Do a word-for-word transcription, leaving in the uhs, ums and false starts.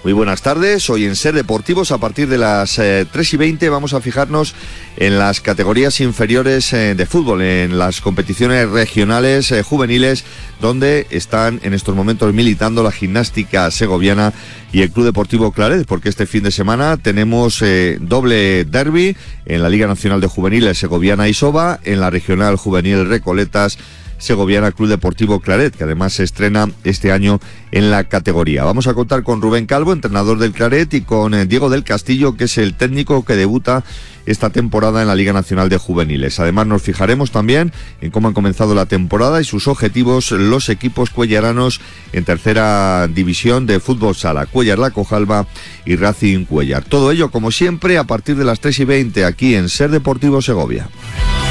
Muy buenas tardes, hoy en Ser Deportivos a partir de las eh, tres y veinte vamos a fijarnos en las categorías inferiores eh, de fútbol, en las competiciones regionales eh, juveniles, donde están en estos momentos militando la Gimnástica Segoviana y el Club Deportivo Claret, porque este fin de semana tenemos eh, doble derbi en la Liga Nacional de Juveniles Segoviana Isoba, en la Regional Juvenil Recoletas Segoviana Club Deportivo Claret, que además se estrena este año en la categoría. Vamos a contar con Rubén Calvo, entrenador del Claret, y con eh, Diego del Castillo, que es el técnico que debuta esta temporada en la Liga Nacional de Juveniles. Además nos fijaremos también en cómo han comenzado la temporada y sus objetivos los equipos cuellaranos en tercera división de fútbol sala, Cuellar La Cojalba y Racing Cuellar. Todo ello, como siempre, a partir de las tres y veinte aquí en Ser Deportivo Segovia.